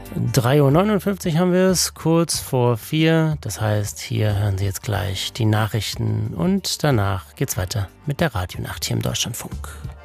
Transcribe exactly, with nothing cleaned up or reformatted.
drei Uhr neunundfünfzig haben wir es, kurz vor vier. Das heißt, hier hören Sie jetzt gleich die Nachrichten und danach geht's weiter mit der Radionacht hier im Deutschlandfunk.